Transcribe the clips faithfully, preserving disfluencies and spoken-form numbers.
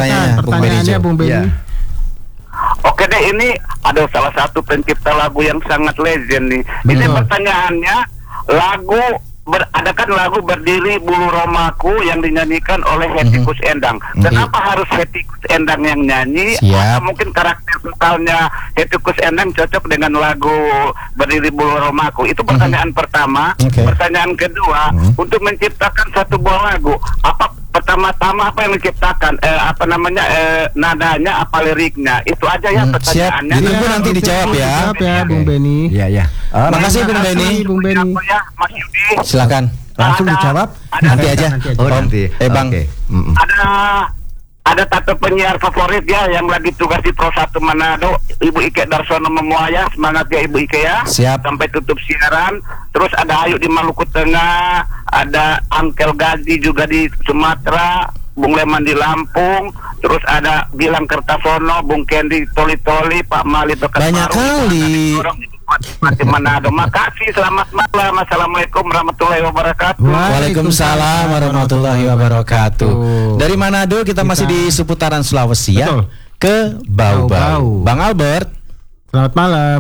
pertanyaannya, pertanyaannya Bung Benny. Ya. Oke deh, ini ada salah satu pencipta lagu yang sangat legend nih. Betul. Ini pertanyaannya, lagu ber, ada kan lagu Berdiri Bulu Romaku yang dinyanyikan oleh Hetty Koes Endang. Kenapa mm-hmm. harus Hetty Koes Endang yang nyanyi? Siap. Atau mungkin karakter vokalnya Hetty Koes Endang cocok dengan lagu Berdiri Bulu Romaku? Itu pertanyaan mm-hmm. pertama. Okay. Pertanyaan kedua, mm-hmm. untuk menciptakan satu buah lagu, apa pertama-tama apa yang diciptakan, eh, apa namanya, eh, nadanya, apa liriknya, itu aja ya hmm, pertanyaannya. Siap. Ditunggu nanti dijawab ya. Siap ya, Bung Benny. Iya ya. Oh, makasih Bung Benny. Bung Benny. Ya, Mas Yudi. Silakan. Langsung ada, dijawab. Ada, nanti aja. Nanti aja. Oh nanti. Eh Bang. Okay. Ada ada satu penyiar favorit ya yang lagi tugas di Pro satu Manado, Ibu Ike Darsono Memuaya. Semangat ya Ibu Ike ya. Siap. Sampai tutup siaran. Terus ada Ayu di Maluku Tengah, ada Angkel Gazi juga di Sumatera, Bung Leman di Lampung, terus ada Gilang Kertasono, Bung Kendi Toli-Toli, Pak Mali Bekas banyak Paru, kali. Mati Manado. Makasih, selamat malam. Assalamualaikum warahmatullahi wabarakatuh. Waalaikumsalam warahmatullahi wabarakatuh. Dari Manado kita, kita masih di seputaran Sulawesi ya. Betul. Ke Bau-Bau. Bang Albert. Selamat malam.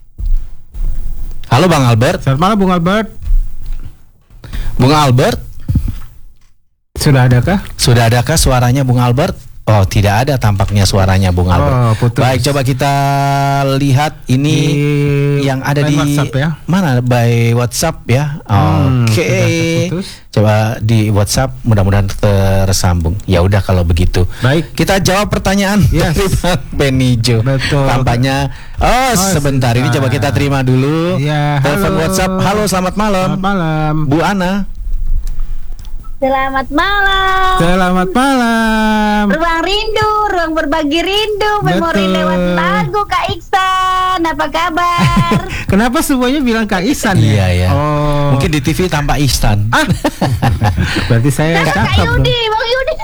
Halo Bang Albert. Selamat malam Bung Albert. Bung Albert. Sudah adakah? Sudah adakah suaranya Bung Albert? Oh, tidak ada tampaknya suaranya Bung Albert. Oh, baik, coba kita lihat ini di yang ada di WhatsApp ya. Mana by WhatsApp ya. Hmm, Oke. Okay. Coba di WhatsApp, mudah-mudahan tersambung. Ya udah kalau begitu. Baik, kita jawab pertanyaan yes. dari Bang Benijo. Betul. Tampaknya oh, oh sebentar ini coba kita terima dulu. Ya, telepon WhatsApp. Halo, selamat malam. Selamat malam. Bu Ana. Selamat malam. Selamat malam. Ruang rindu, ruang berbagi rindu, memori lewat lagu Kak Iksan. Apa kabar? Kenapa semuanya bilang Kak Ihsan ya? Iya ya. Oh. Mungkin di T V tampak Ihsan. Ah. Berarti saya nah, Kak Yudi, Bang Yudi.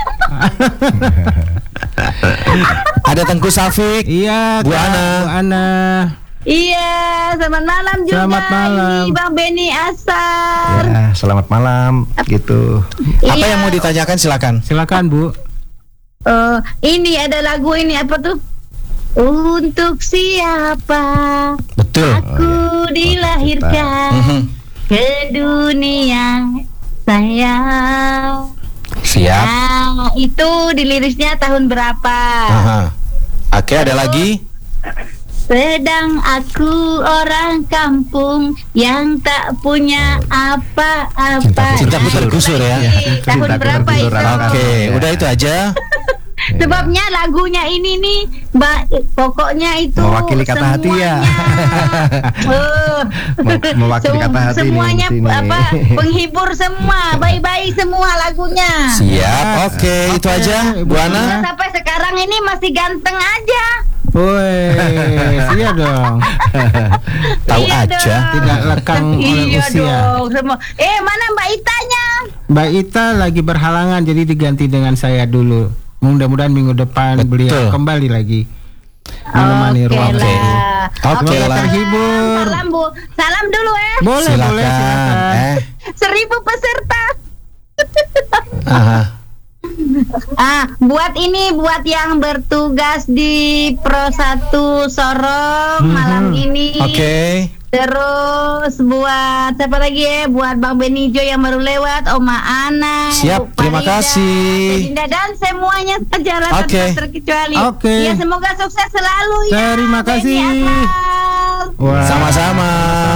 Ada Tengku Safik. Iya, Bu Ana. Bu Ana. Iya, selamat malam juga. Selamat malam. Ini Bang Benny Asar. Ya, selamat malam. Gitu. Iya. Apa yang mau ditanyakan silakan. Silakan Bu. Uh, ini ada lagu ini apa tuh? Untuk siapa? Betul. Aku oh, iya. dilahirkan oh, ke dunia sayang. Siap. Nah, itu di lirisnya tahun berapa? Aha. Oke, ada lagi. Sedang aku orang kampung yang tak punya apa-apa. Cinta tergusur ya. Tahun berapa itu? Oke, udah itu aja. Sebabnya lagunya ini nih, Mbak, pokoknya itu mewakili kata hati ya. uh, mewakili kata hati semuanya ini, apa penghibur semua, bayi-bayi semua lagunya. Siap, oke, okay, okay. Itu aja, Bu Ana. Sampai sekarang ini masih ganteng aja. Woi, iya dong. Tahu iya aja, dong. Tidak lekang oleh iya usia. Dong, semua. Eh, mana Mbak Itanya? Mbak Ita lagi berhalangan, jadi diganti dengan saya dulu. Mudah-mudahan minggu depan Betul. beliau kembali lagi menemani okay ruang lah. Oke okay lah. Terhibur. Salam Bu, salam dulu eh. Boleh, silakan. boleh, silakan. Eh. Seribu peserta. Aha. Ah, buat ini buat yang bertugas di Pro satu Sorong mm-hmm. malam ini. Oke. Okay. Terus buat siapa lagi ya? Buat Bang Benijo yang baru lewat, Oma Ana. Siap, terima kasih. Dinda dan semuanya perjalanan okay. terkecuali. Oke. Okay. Ya semoga sukses selalu ya. Terima kasih. Wow. Sama-sama.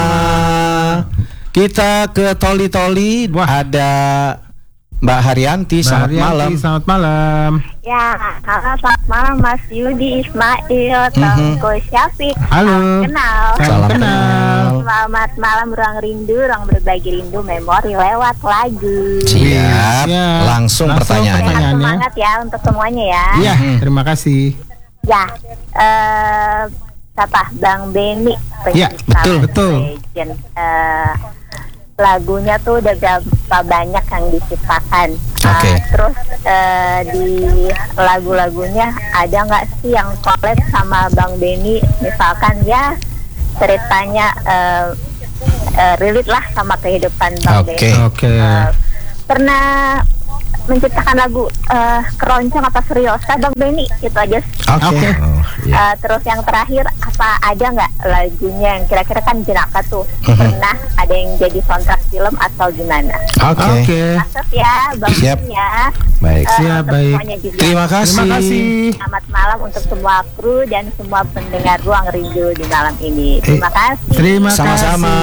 Kita ke Toli-Toli. Ada Mbak Haryanti, Mbak selamat Haryanti, malam. Selamat malam. Ya, halo, selamat malam Mas Yudi, Ismail, Tengku mm-hmm. Syafiq. Halo. Salam kenal. Salam kenal. Selamat malam ruang rindu, ruang berbagi rindu, memori lewat lagu. Siap. Ya. Langsung, Langsung pertanyaannya. pertanyaannya. Semangat ya untuk semuanya ya. Iya, terima kasih. Ya, eh, siapa? Bang Benny. Ya, betul betul. Legend. Uh, lagunya tuh udah berapa banyak yang diciptakan. Okay. Uh, terus uh, di lagu-lagunya ada nggak sih yang collab sama Bang Benny? Misalkan ya ceritanya uh, uh, relate lah sama kehidupan Bang okay. Benny. Oke. Okay. Uh, pernah menciptakan lagu uh, keroncong atau seriosa Bang Benny, itu aja. Oke. Okay. Oh, yeah. uh, terus yang terakhir, apa ada nggak lagunya yang kira-kira kan jenaka tuh mm-hmm. pernah ada yang jadi soundtrack film atau gimana? Oke. Okay. Okay. Masuk ya Bang Benny ya. Baik. Uh, Siap, baik. Terima kasih. Terima kasih. Selamat malam untuk semua kru dan semua pendengar Ruang Rindu di malam ini. Terima kasih. Terima kasih. Sama-sama.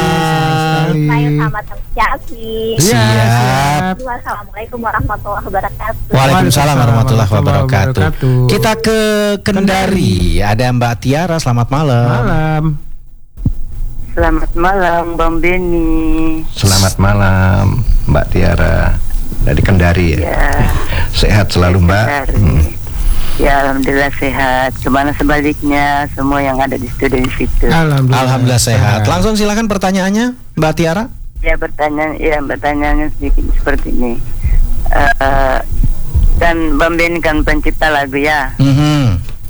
Saya sama Teng Syafi. Siap. Assalamualaikum warahmatullahi wabarakatuh. Waalaikumsalam warahmatullahi wabarakatuh. Kita ke Kendari. Ada Mbak Tiara. Selamat malam. Malam. Selamat malam Bang Benny. Selamat malam Mbak Tiara dari Kendari ya. Ya. Sehat selalu Mbak. Hmm. Ya alhamdulillah sehat. Kemana sebaliknya semua yang ada di studio di situ. Alhamdulillah, alhamdulillah sehat. Langsung silakan pertanyaannya Mbak Tiara. Ya pertanyaan, ya pertanyaannya sedikit seperti ini. Uh, dan Bang Benny kan pencipta lagu ya. Mm-hmm.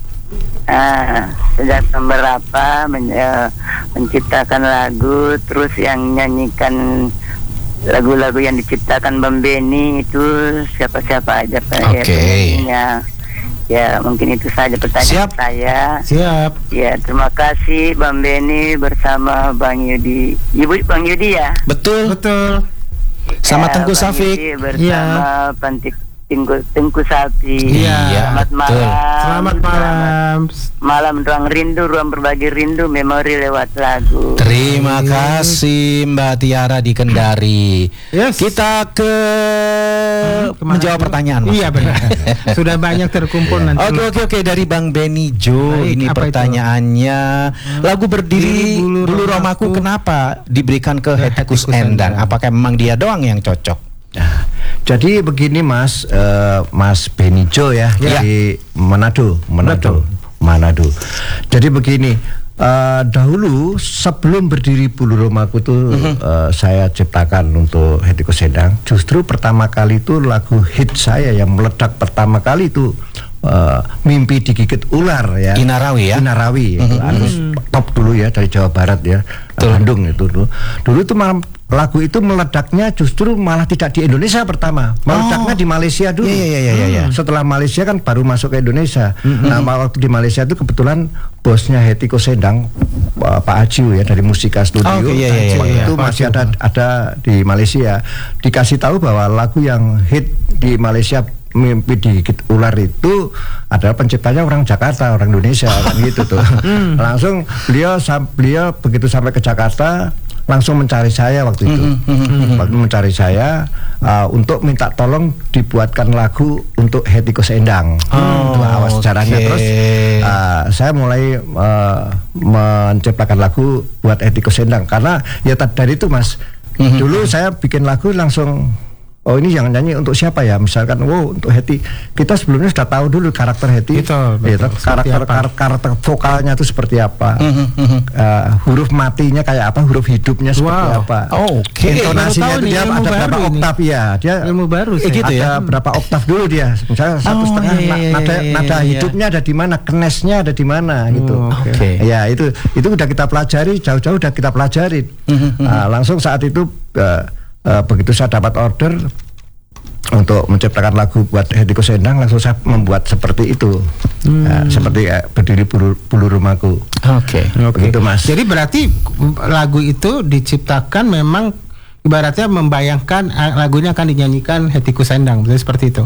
Uh, sejak tahun berapa men, uh, menciptakan lagu, terus yang nyanyikan lagu-lagu yang diciptakan Bang Benny itu siapa-siapa aja Pak? Oke. Ya, ya mungkin itu saja pertanyaan Siap. saya. Siap. Ya terima kasih Bang Benny bersama Bang Yudi. Ibu Bang Yudi ya. Betul. Betul. Sama Ya, Tengku Bang Safik. Yudi bersama Ya. Pantik Tengku, Tengku Sapi. Iya. Selamat betul. malam. Selamat malam. Malam ruang rindu, ruang berbagi rindu, memori lewat lagu. Terima kasih Mbak Tiara di Kendari. Yes. Kita ke Kemana menjawab dulu? pertanyaan. Mas. Iya benar. Sudah banyak terkumpul nanti. Oke oke oke dari Bang Benny Jo. Baik, ini apa pertanyaannya. Lagu Berdiri Bulu Bulu Romaku kenapa diberikan ke Hetty Koes Endang? Apakah memang dia doang yang cocok? Nah, jadi begini Mas, uh, Mas Benny Jo ya, Ya. dari Manado, Manado, Manado. Jadi begini, uh, dahulu sebelum Berdiri Bulu Romaku itu uh-huh. uh, saya ciptakan untuk Hetty Koes Endang. Justru pertama kali itu lagu hit saya yang meledak pertama kali itu uh, Mimpi Digigit Ular ya. Inarawi ya. Inarawi itu uh-huh. harus top dulu ya dari Jawa Barat ya, Betul. Bandung itu dulu. Dulu itu malam lagu itu meledaknya justru malah tidak di Indonesia pertama, meledaknya oh. di Malaysia dulu. Iya, iya, iya, iya. Setelah Malaysia kan baru masuk ke Indonesia. Mm-hmm. Nah waktu di Malaysia itu kebetulan bosnya Hetty Koes Endang, Pak Ajiu ya dari Musika Studio. Oh, okay, iya, iya, iya, itu iya. masih ada ada di Malaysia. Dikasih tahu bahwa lagu yang hit di Malaysia Mimpi Digigit Ular itu adalah penciptanya orang Jakarta, orang Indonesia kan gitu tuh. Langsung beliau beliau begitu sampai ke Jakarta langsung mencari saya waktu itu, waktu mencari saya uh, untuk minta tolong dibuatkan lagu untuk Hetty Koes Endang. Oh, itu awal sejarahnya. okay. Terus uh, saya mulai uh, menciptakan lagu buat Hetty Koes Endang karena ya dari itu Mas, mm-hmm. dulu saya bikin lagu langsung. Oh ini yang nyanyi untuk siapa ya? Misalkan, wow untuk Hetty. Kita sebelumnya sudah tahu dulu karakter Hetty. Betul, betul. Ya, karakter, karakter karakter vokalnya itu seperti apa, uh, huruf matinya kayak apa, huruf hidupnya seperti Wow. apa. Oh, oke. Okay. Intonasinya itu dia ada berapa oktav ya? Dia ilmu baru sih. eh, gitu ya. Ada berapa oktav dulu dia? Misalnya satu Oh, setengah iya, iya, nada, iya, nada iya. hidupnya ada di mana, kenesnya ada di mana gitu. Oh, oke. Okay. Ya itu itu udah kita pelajari, jauh-jauh udah kita pelajari. Nah, langsung saat itu uh, uh, begitu saya dapat order untuk menciptakan lagu buat Hetty Koes Endang, langsung saya membuat seperti itu, hmm. nah, seperti uh, Berdiri Bulu, Bulu Romaku. Oke, okay. Begitu Mas. Jadi berarti lagu itu diciptakan memang ibaratnya membayangkan lagunya akan dinyanyikan Hetty Koes Endang, seperti itu.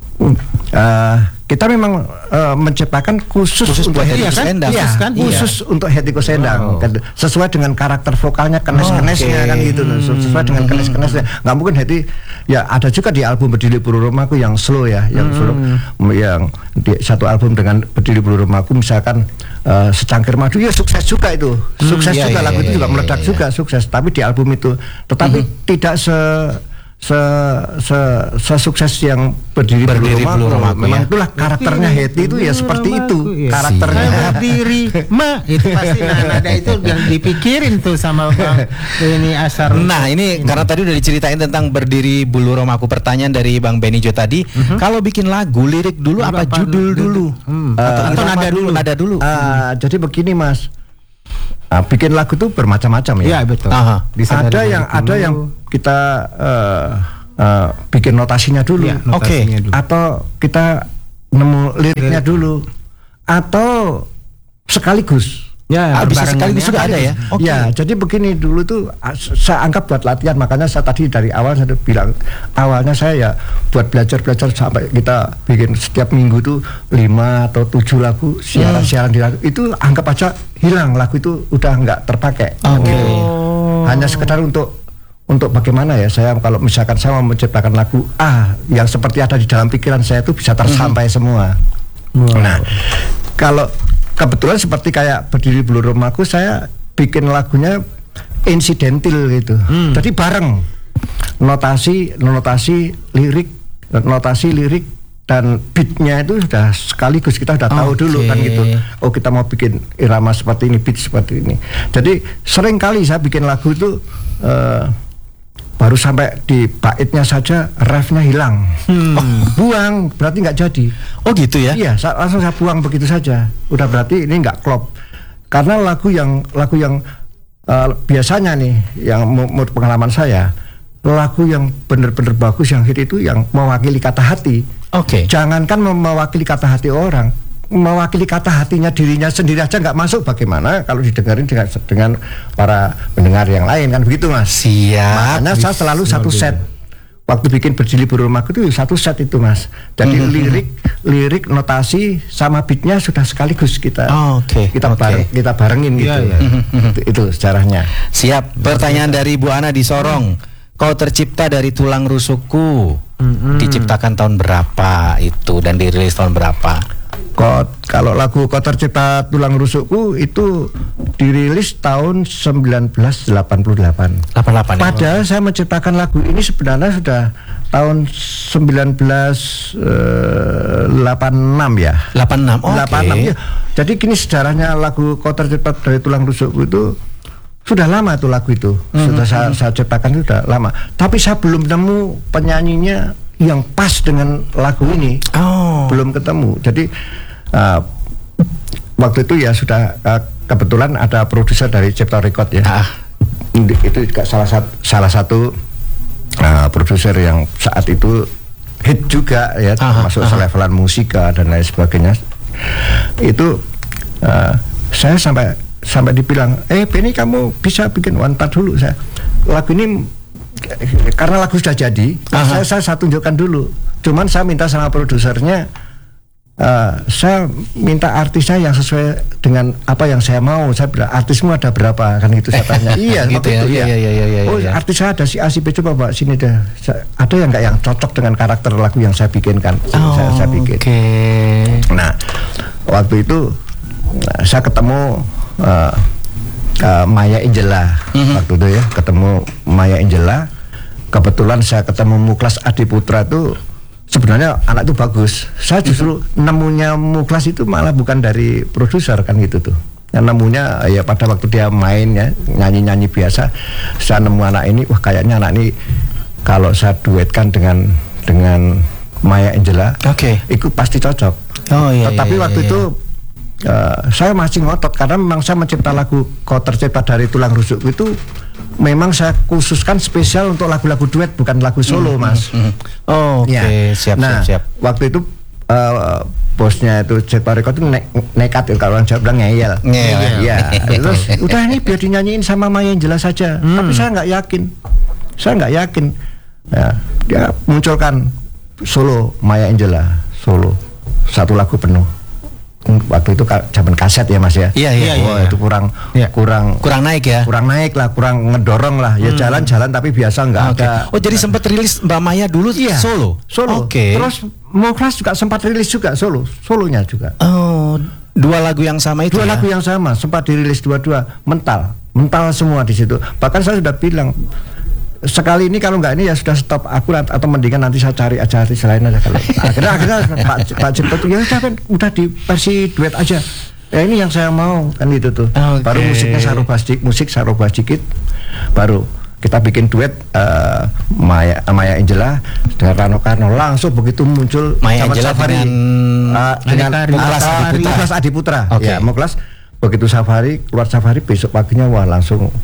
Uh, kita memang uh, menciptakan khusus, khusus untuk Hetty Koes Endang, ya, kan? khusus Iya. untuk Hetty Koes Endang, Wow. sesuai dengan karakter vokalnya, kenes-kenesnya Oh, okay. kan gitu, sesuai dengan kenes-kenesnya. Nggak mungkin Hetty, ya ada juga di album Berdiri Bulu Romaku yang slow ya, yang slow, yang di satu album dengan Berdiri Bulu Romaku misalkan uh, Secangkir Madu, ya sukses juga itu, sukses iya, juga iya, lagu iya, itu juga iya, meledak iya. juga, sukses. Tapi di album itu, tetapi Mm-hmm. tidak se se se sesukses yang Berdiri, Berdiri Bulu Bulu Romaku. Romaku, Memang ya. itulah karakternya Hetty itu ya seperti itu Iya. karakternya. Saya berdiri, ma itu pasti nada itu yang dipikirin tuh sama Bang ini Asar. Nah ini, ini karena tadi udah diceritain tentang Berdiri Bulu Romaku. Pertanyaan dari Bang Benny Jo tadi, uh-huh. kalau bikin lagu lirik dulu apa, apa judul dulu, Hmm. atau, Uh, atau nada dulu? Nada dulu. Uh, jadi begini Mas, uh, bikin lagu tuh bermacam-macam ya. Iya betul. Aha. Bisa ada dari yang dulu. ada yang kita uh, uh, bikin notasinya dulu, ya, oke, okay. atau kita nemu liriknya dulu, atau sekaligus. Ya, ah, bisa sekaligus juga ada ya. Okay. Ya, jadi begini dulu tuh saya anggap buat latihan, makanya saya tadi dari awal saya bilang awalnya saya ya buat belajar-belajar sampai kita bikin setiap minggu tuh lima atau tujuh lagu siaran-siaran di radio. Itu anggap aja hilang, lagu itu udah nggak terpakai. Okay. Gitu. Hanya sekedar untuk untuk bagaimana ya saya kalau misalkan saya mau menciptakan lagu ah yang seperti ada di dalam pikiran saya itu bisa tersampai mm-hmm. semua. Wow. Nah, kalau kebetulan seperti kayak Berdiri Bulu Rumahku, saya bikin lagunya insidental gitu. Hmm. Jadi bareng notasi, notasi, lirik, notasi, lirik dan beatnya itu sudah sekaligus kita sudah tahu okay. dulu kan gitu. Oh kita mau bikin irama seperti ini, beat seperti ini. Jadi sering kali saya bikin lagu itu uh, baru sampai di baitnya saja refnya hilang, hmm. oh, buang berarti nggak jadi. Oh gitu ya? Iya, saya, langsung saya buang begitu saja. Udah berarti ini nggak klop. Karena lagu yang lagu yang uh, biasanya nih, yang menurut pengalaman saya, lagu yang benar-benar bagus yang hit itu yang mewakili kata hati. Oke. Okay. Jangankan mewakili kata hati orang, mewakili kata hatinya dirinya sendiri aja nggak masuk, bagaimana kalau didengarin dengan, dengan para pendengar yang lain kan begitu Mas. Siap. Makanya saya selalu satu set waktu bikin Berdiri Bulu Rumahku itu satu set itu Mas. Jadi mm-hmm. lirik lirik notasi sama beatnya sudah sekaligus kita oh, okay. kita okay. bareng, kita barengin gitu yeah, yeah. itu, itu sejarahnya. Siap. Pertanyaan dari Bu Ana di Sorong. Kau tercipta dari tulang rusukku. Mm-hmm. Diciptakan tahun berapa itu dan dirilis tahun berapa? Kok, kalau lagu Kau Tercipta Tulang Rusukku itu dirilis tahun sembilan belas delapan puluh delapan. delapan puluh delapan. Padahal ya, saya menciptakan lagu ini sebenarnya sudah tahun sembilan belas delapan puluh enam ya. delapan puluh enam. Oke. Okay. delapan puluh enam ya. Jadi gini sejarahnya lagu Kau Tercipta dari Tulang Rusukku itu sudah lama tuh lagu itu. Mm-hmm. Sudah saya, saya ciptakan itu sudah lama. Tapi saya belum nemu penyanyinya yang pas dengan lagu ini. Oh. Belum ketemu. Jadi uh, waktu itu ya sudah uh, kebetulan ada produser dari Cipta Record ya. Ah. Itu juga salah satu salah satu uh, produser yang saat itu hit juga ya, aha, masuk selevelan musika dan lain sebagainya. Itu uh, saya sampai sampai dibilang, "Eh, Benny kamu bisa bikin wanita dulu." Saya lagu ini karena lagu sudah jadi, saya, saya saya tunjukkan dulu. Cuman saya minta sama produsernya, uh, saya minta artisnya yang sesuai dengan apa yang saya mau. Saya bilang, artismu ada berapa? Kan gitu saya tanya. Iya, gitu ya. Itu, ya. Iya, iya, iya, iya, oh, iya. Artis saya ada si A, si B, coba Pak sini deh. Ada yang nggak yang cocok dengan karakter lagu yang saya bikinkan? Oh, saya, saya bikin. Oke. Okay. Nah, waktu itu saya ketemu uh, uh, Maya Angela mm-hmm. waktu itu ya, ketemu Maya Angela. Kebetulan saya ketemu Muklas Adiputra itu sebenarnya anak itu bagus. Saya justru mm-hmm. nemunya Muklas itu malah bukan dari produser kan gitu tuh. Yang nemunya ya pada waktu dia main ya nyanyi-nyanyi biasa. Saya nemu anak ini, wah kayaknya anak ini kalau saya duetkan dengan dengan Maya Angela, oke, okay. itu pasti cocok. Oh iya. Tetapi iya, waktu iya. itu Uh, saya masih ngotot karena memang saya mencipta lagu Kau Tercipta Dari Tulang Rusukku itu memang saya khususkan spesial untuk lagu-lagu duet, bukan lagu solo, Mas. Mm-hmm. Oh, oke, okay. ya. siap, nah, siap, siap. Waktu itu uh, bosnya itu Cipta Record itu ne- nekat ya, kalau orang Jawa bilang ngeyel. Ngeyel. Ya, terus udah ini biar dinyanyiin sama Maya Angela saja. Hmm. Tapi saya nggak yakin, saya nggak yakin. Ya, dia munculkan solo Maya Angela, solo satu lagu penuh. Waktu itu zaman kaset ya Mas ya. Iya iya. Oh, iya. Itu kurang iya. kurang kurang naik ya. Kurang naik lah, kurang ngedorong lah. Ya hmm. jalan-jalan tapi biasa nggak okay. ada. Oh jadi sempat rilis Mbak Maya dulu iya. solo. Solo. Oke. Okay. Terus Muklas juga sempat rilis juga solo, solonya juga. Oh, dua lagu yang sama itu. Dua ya? lagu yang sama, sempat dirilis dua-dua, mental, mental semua di situ. Bahkan saya sudah bilang sekali ini kalau nggak ini ya sudah stop aku atau mendingan nanti saya cari aja artis lain aja kalau akhirnya akhirnya Pak Pak Cipta tuh ya udah kan udah di versi duet aja ya ini yang saya mau kan gitu tuh okay. Baru musiknya saya rubah sedikit musik saya rubah sedikit baru kita bikin duet uh, Maya Maya Angela dengan Rano Karno langsung begitu muncul Maya Angela Safari dengan uh, dengan Muklas Adiputra, Muklas Adiputra okay. Ya Muklas begitu Safari keluar Safari besok paginya wah langsung wah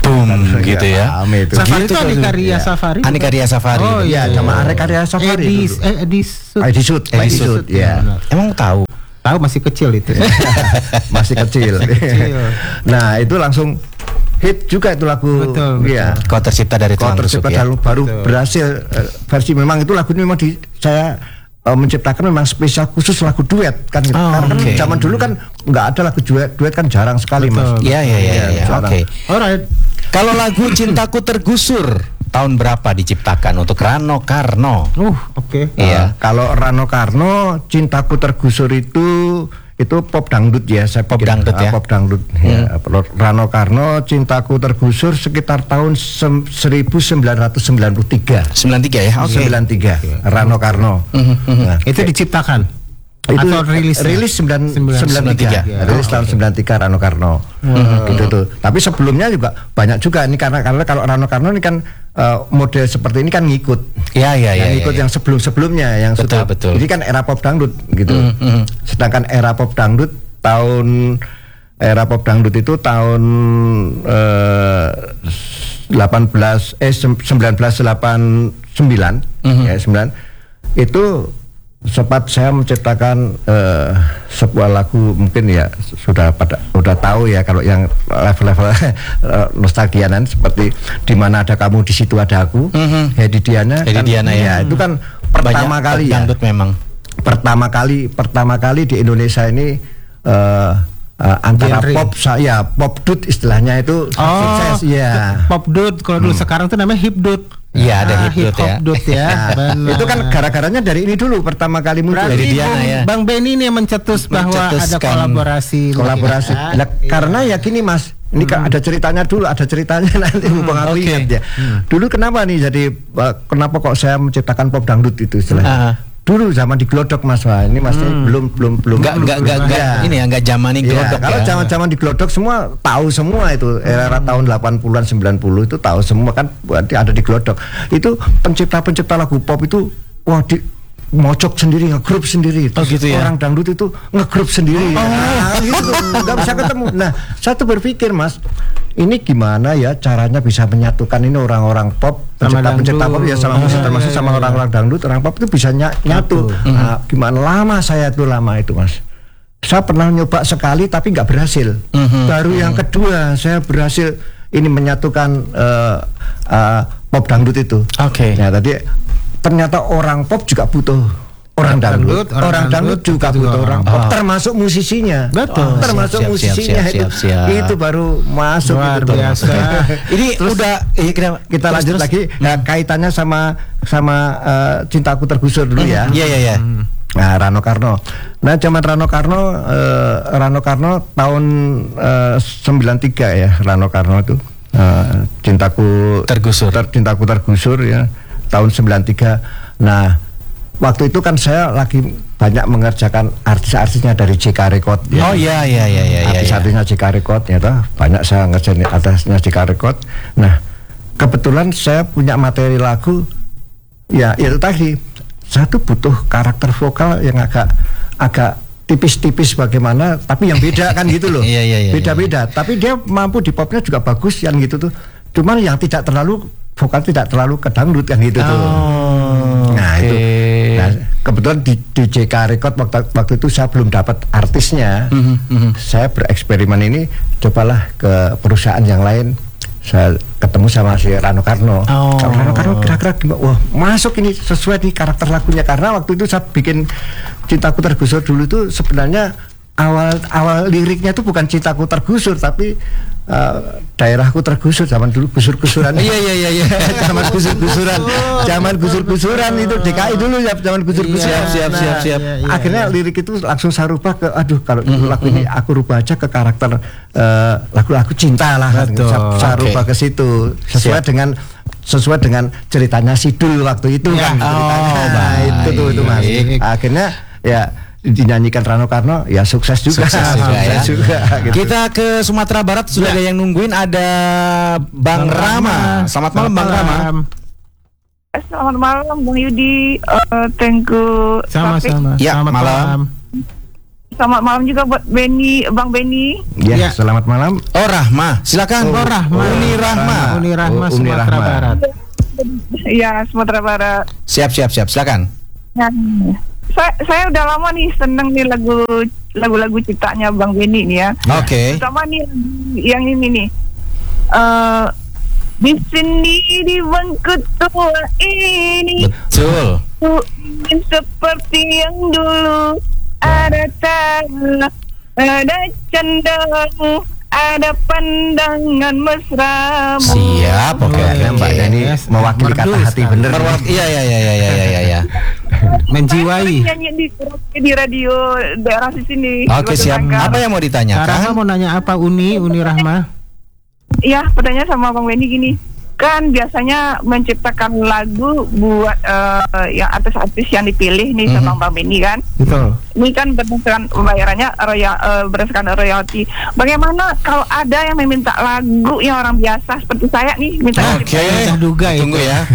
boom gitu ya. Rame itu. Safari Gitu itu tuh. Anika Ria Ya. Safari. Anika Ria Safari. Oh Iya, iya, sama iya. Anika Ria Safari Edis, dulu. eh Edisut. Edisut, Edisut, ya. benar. Emang tahu? Tahu masih kecil itu. Masih kecil. kecil. Nah, itu langsung hit juga itu lagu. Betul, Iya. Kau tercipta dari Kau tulang rusuk tercipta ya. baru, baru Betul. berhasil uh, versi memang itu lagu ini memang di saya uh, menciptakan memang spesial khusus lagu duet kan gitu. Oh, Karena kan oke. zaman dulu kan nggak ada lagu duet, duet kan jarang sekali Betul. Mas. Iya iya iya iya. jarang. Oke. Alright. Kalau lagu Cintaku Tergusur tahun berapa diciptakan untuk Rano Karno? Uh, oke. Iya. Uh, kalau Rano Karno Cintaku Tergusur itu itu pop dangdut ya, saya Pop pikir. dangdut Ah, ya. pop dangdut. Ya, Rano Karno Cintaku Tergusur sekitar tahun sem- seribu sembilan ratus sembilan puluh tiga. sembilan tiga ya. Oke. sembilan tiga Rano Karno. Nah, Itu diciptakan. itu Atau rilis rilis sembilan Sembilan- sembilan tiga sembilan tiga. rilis tahun sembilan tiga Rano Karno gitu tuh. Tapi sebelumnya juga banyak juga ini karena karena kalau Rano Karno ini kan uh, model seperti ini kan ngikut Ya ya ya. yang ngikut ya, yang sebelum sebelumnya yang Betul, sudah betul. ini kan era pop dangdut gitu. Mm, mm. Sedangkan era pop dangdut tahun era pop dangdut itu tahun eh, delapan belas eh sem- sembilan belas delapan puluh sembilan Mhm. ya sembilan itu sempat saya menciptakan eh, sebuah lagu mungkin ya sudah pada sudah tahu ya kalau yang level-level eh, nostalgianan seperti di mana ada kamu di situ ada aku. Mhm. Hedi Diana Hedi kan, Diana ya. itu kan pertama Banyak kali pop ya dangdut memang. pertama kali pertama kali di Indonesia ini eh, eh, antara Genre. pop saya pop dut istilahnya itu Oh, sukses ya. Pop dude kalau dulu sekarang tuh namanya hip dude. Iya, ada Ah, hip dude hip hop ya. dude ya. Benar. Itu kan gara-garanya dari ini dulu pertama kali muncul. Berarti Dari Diana ya. Bang Benny ini yang mencetus bahwa ada Mencetuskan kolaborasi. Kolaborasi. mungkin, Lah, ya. karena ya gini Mas, ini kan ada ceritanya dulu, ada ceritanya nanti mumpung aku oke. ingat ya. Dulu kenapa nih jadi uh, kenapa kok saya menciptakan pop dangdut itu istilahnya? Ah. Dulu zaman di Glodok Mas, wah ini Mas belum belum belum Enggak enggak enggak enggak Ya. ini ya enggak zamani Iya, Glodok kalau ya. zaman-zaman di Glodok semua tahu semua itu era tahun delapan puluhan sembilan puluh itu tahu semua kan berarti ada di Glodok. Itu pencipta-pencipta lagu pop itu wah di mocok sendiri, ngegrup sendiri. Oh, gitu ya? Orang dangdut itu ngegrup sendiri. Nah, gitu, nggak bisa ketemu. Nah, saya tuh berpikir Mas, ini gimana ya caranya bisa menyatukan ini orang-orang pop, Sama pencipta-pencipta pop dangdut. ya sama musik termasuk sama orang-orang dangdut, orang pop itu bisa ny- nyatu. Nah, gimana lama saya tuh lama itu Mas. Saya pernah nyoba sekali tapi nggak berhasil. Baru yang kedua saya berhasil ini menyatukan eh, eh, pop dangdut itu. Oke. Ya tadi ternyata orang pop juga butuh orang dangdut, dangdut, orang orang dangdut dangdut juga juga butuh orang orang pop, pop. termasuk musisinya. Betul. Oh, termasuk Siap, siap, musisinya siap, itu. siap, siap. Itu baru masuk Luar gitu. biasa. Ini udah eh, kenapa? Kita Terus, lanjut terus. lagi nah, kaitannya sama sama eh, Cintaku Tergusur dulu ya. Iya iya iya. Nah, Rano Karno. Nah, zaman Rano Karno, eh, Rano Karno tahun eh, sembilan tiga ya, Rano Karno itu. Eh, cintaku Tergusur. ter- cintaku tergusur ya, tahun sembilan tiga. Nah, waktu itu kan saya lagi banyak mengerjakan artis-artisnya dari J K Record. Oh iya iya iya iya iya. Artis-artisnya J K Record ya, toh. Banyak saya ngerjain artisnya J K Record. Nah, kebetulan saya punya materi lagu, ya itu tadi. Saya tuh butuh karakter vokal yang agak agak tipis-tipis bagaimana, tapi yang beda kan gitu loh. Iya, iya, iya, Beda-beda. Tapi dia mampu di popnya juga bagus yang gitu tuh. Cuman yang tidak terlalu vokal tidak terlalu ke dangdut yang gitu tuh. Oh, Nah oke. itu. Nah, kebetulan di, di J K Record waktu, waktu itu saya belum dapat artisnya. Mhm, mhm. Saya bereksperimen ini, cobalah ke perusahaan yang lain. Saya ketemu sama si Rano Karno. Oh. Kalau Rano Karno kira-kira gimana? Wah, masuk ini sesuai nih karakter lagunya. Karena waktu itu saya bikin Cintaku Tergusur dulu itu sebenarnya awal awal liriknya itu bukan Cintaku Tergusur tapi uh, daerahku tergusur zaman dulu gusur-gusuran. Iya iya iya iya. Zaman gusur-gusuran, zaman gusur-gusuran itu D K I dulu ya, zaman gusur-gusuran. Siap, siap, siap, siap. iya, iya, Akhirnya iya. lirik itu langsung saya rubah ke, aduh kalau lagu ini aku rubah aja ke karakter eh, lagu-lagu cinta lah. Betul. Saya, saya Oke. rubah ke situ sesuai Siap. dengan sesuai dengan ceritanya Sidul waktu itu Ya. kan. ceritanya. Oh, Nah, itu tuh itu Mas. baik. Akhirnya ya dinyanyikan Rano Karno ya sukses juga. Sukses juga ya. juga, gitu. Kita ke Sumatera Barat sudah ada yang nungguin, ada Bang, Bang Rama. Rama. Selamat malam Bang Rama. Selamat malam Bung Yudi, Eh, thank you. Taufik. Sama-sama. Ya, Selamat malam. selamat malam juga buat Benny, Bang Benny. Ya, ya. Selamat malam. Oh, Rahma, silakan. Oh, Rahma. Uni Rahma. Uni Rahma, Oh, Uni Sumatera Rahma. Barat. Iya, Sumatera Barat. Siap, siap, siap. Silakan. Nah, saya, saya udah lama nih seneng nih lagu lagu-lagu ciptanya Bang Benny nih ya. Oke. Terutama nih yang ini nih. Eh di sini di bangku tua ini Betul. ku ingin seperti yang dulu, ada tanah, ada candamu, ada pandangan mesra. Siap, oke. Kayaknya Mbak Yani mewakili Merdu kata hati sekali. bener. Perwak- Iya, iya, iya, iya, iya, iya, iya. Menjiwai. Nyanyi di, di radio daerah di sini. Oke, di siap. Bangka. Apa yang mau Kak Rahma ditanyakan? mau nanya apa? Uni, Uni Rahma. Iya, pertanyaan sama Bang Benny gini. Kan biasanya menciptakan lagu buat uh, yang artis-artis yang dipilih nih Mhm. sama Bang Benny kan. Betul. Ini kan berdasarkan pembayarannya royal, uh, berdasarkan royalti. Bagaimana kalau ada yang meminta lagu yang orang biasa seperti saya nih minta Oke. Saya duga itu. Tunggu ya.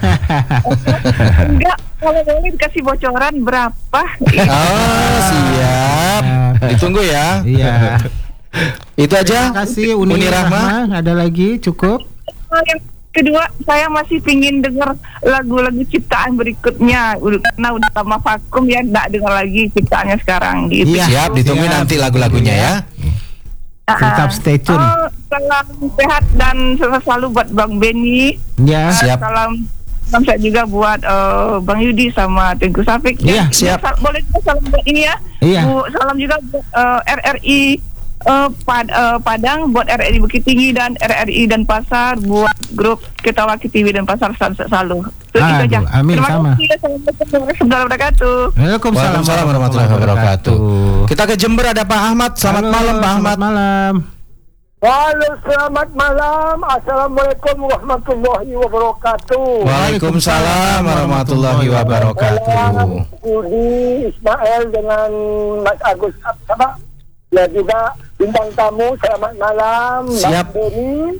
enggak, kalau boleh dikasih bocoran berapa? Oh, siap. Ditunggu ya. Iya. Itu aja. Terima kasih Uni, Uni Rahma. Rahma. Ada lagi? Cukup? Yang kedua, saya masih pingin dengar lagu-lagu ciptaan berikutnya. Udah karena udah lama vakum ya, nggak dengar lagi ciptaannya sekarang gitu. Iya. Siap, ditunggu Siap. nanti lagu-lagunya ya. Ah, Tetap stay tune. oh, salam sehat dan sukses selalu buat Bang Benny. Ya. Ah, Siap. Salam salam sehat juga buat eh, Bang Yudi sama Tengku Safik. Iya, siap. Sal- boleh juga salam buat ini ya. Iya. Bu, salam juga buat eh, R R I eh, Pad, eh, Padang, buat R R I Bukit Tinggi dan R R I dan Pasar, buat grup Ketawa K T V dan Pasar selalu. selalu. Itu Aduh, aja. amin, Terima sama. kasih. Assalamualaikum warahmatullahi wabarakatuh. Waalaikumsalam Waalaikumsalam warahmatullahi wabarakatuh. Kita ke Jember, ada Pak Ahmad. Selamat Halo, malam Pak Ahmad. Selamat malam. Halo, selamat malam. Assalamualaikum warahmatullahi wabarakatuh. Waalaikumsalam warahmatullahi wabarakatuh. Budi Ismail dengan Mas Agus Absaba. Ya juga bintang tamu. Selamat malam. Siap. Bang Benny.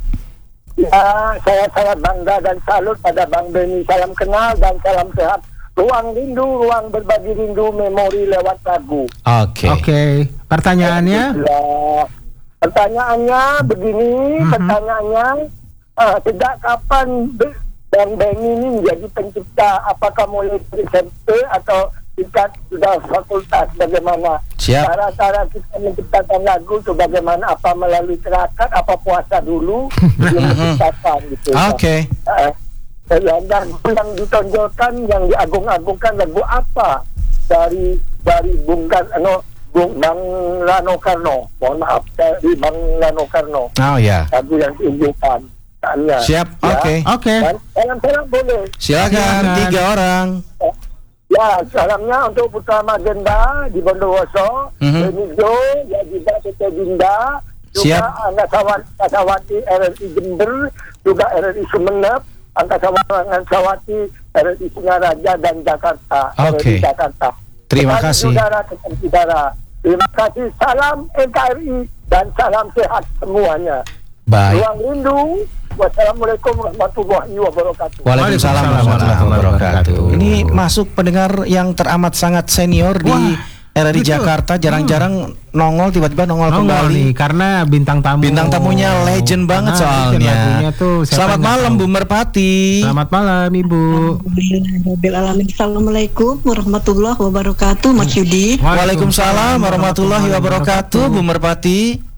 Ya, saya sangat bangga dan salut pada Bang Benny. Salam kenal dan salam sehat. Ruang rindu, ruang berbagi rindu, memori lewat lagu. Oke. Oke. Pertanyaannya? Ya, pertanyaannya begini, Mhm. pertanyaannya uh, sejak kapan Be- Bang Benny ini menjadi pencipta? Apakah mulai dari S M P atau tingkat sudah fakultas? Bagaimana Siap. cara-cara kita menciptakan lagu itu? Bagaimana? Apa melalui terakat? Apa puasa dulu sebelum menciptakan gitu? Oke. Uh, yang, yang ditonjolkan, yang diagung-agungkan lagu apa dari dari Bung Karno, Bung Bang Rano Karno, mohon maaf dari Bang Rano Karno, Oh ya. lagu yang diunjukkan. Tanya. Siap. Ya. Oke. Oke. Dan salam-salam boleh. Silakan Silakan. tiga orang. Ya, salamnya untuk Putra Magenda di Bondowoso, Mhm. Benizo, ya juga Tete Dinda, juga Siap. Angkasawati R R I Jember, juga R R I Sumeneb, Angkasawati R R I Singaraja dan Jakarta. R R I Oke. Jakarta. Terima Kepada kasih. Saudara, kepada saudara. Terima kasih. Salam N K R I dan salam sehat semuanya. Baik. Ruang rindu. Wassalamualaikum warahmatullahi wabarakatuh. Waalaikumsalam warahmatullahi wabarakatuh. Ini masuk pendengar yang teramat sangat senior di Wah, R R I betul. Jakarta, jarang-jarang nongol, tiba-tiba nongol, Nongol kembali. nih karena bintang tamu. Bintang tamunya legend banget Karena legend soalnya. lagunya tuh, siapa Selamat yang nggak malam tahu. Bu Merpati. Selamat malam Ibu. Alhamdulillah, alamin. Assalamualaikum warahmatullahi wabarakatuh, Mas Yudi. Waalaikumsalam warahmatullahi wabarakatuh Bu Merpati.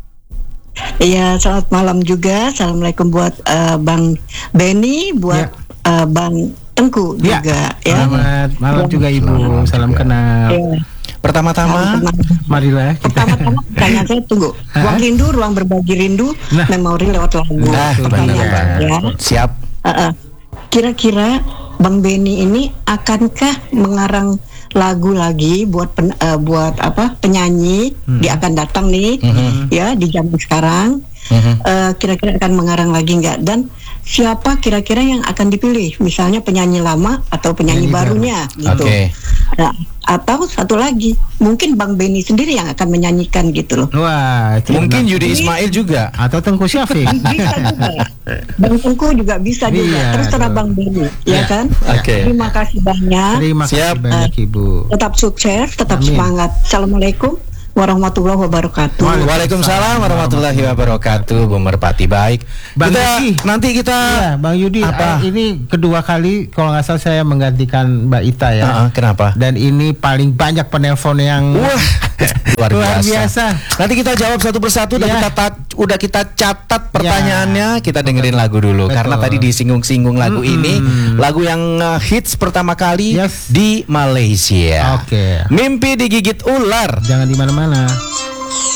Iya, selamat malam juga. Assalamualaikum buat eh, Bang Benny, buat eh, Bang Tengku Ya. juga ya. Selamat malam juga Ibu. Salam kenal. Ya. Pertama-tama, marilah kita. Pertama-tama pertanyaan saya tunggu. Ruang rindu, ruang berbagi rindu, Nah. memori lewat lagu. nah benar Pertanyaan banget. ya. Siap. Uh, uh. Kira-kira Bang Benny ini akankah mengarang lagu lagi buat pen, uh, buat apa penyanyi Hmm. dia akan datang nih Mhm. ya di zaman sekarang. Mhm. Uh, kira-kira akan mengarang lagi nggak, dan siapa kira-kira yang akan dipilih, misalnya penyanyi lama atau penyanyi, Penyanyi barunya gitu. Oke. Nah, atau satu lagi mungkin Bang Benny sendiri yang akan menyanyikan gitu loh. Wah, itu Mungkin benar. Yudi Ismail juga. atau Tengku Syafiq. Bisa juga. Bang Tengku juga bisa juga. Iya, Terserah dong. Bang Benny, ya Iya. kan? Oke. Terima kasih banyak. Terima kasih Siap. banyak Ibu. Tetap sukses, tetap Amin. semangat. Assalamualaikum warahmatullahi wabarakatuh. Waalaikumsalam warahmatullahi wabarakatuh. Bu Merpati, baik. Bang kita, Yudi, nanti kita ya, Bang Yudi, apa? Eh, ini kedua kali kalau nggak salah saya menggantikan Mbak Ita ya. Uh-uh, kenapa? Dan ini paling banyak penelpon yang Wah, luar, luar biasa. biasa. Nanti kita jawab satu persatu. Udah Ya. kita ta- udah kita catat pertanyaannya. Kita dengerin lagu dulu. Betul. Karena tadi disinggung-singgung lagu Mm-mm. ini, lagu yang uh, hits pertama kali Yes. di Malaysia. Oke. Mimpi digigit ular. Jangan di mana-mana.